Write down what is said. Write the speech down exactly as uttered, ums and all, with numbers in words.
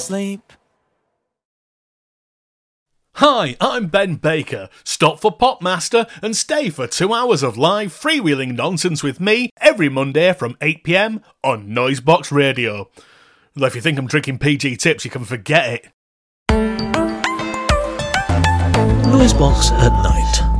sleep. Hi, I'm Ben Baker. Stop for Popmaster and stay for two hours of live freewheeling nonsense with me every Monday from eight p m on Noisebox Radio. Though if you think I'm drinking P G Tips, you can forget it. Noisebox at night.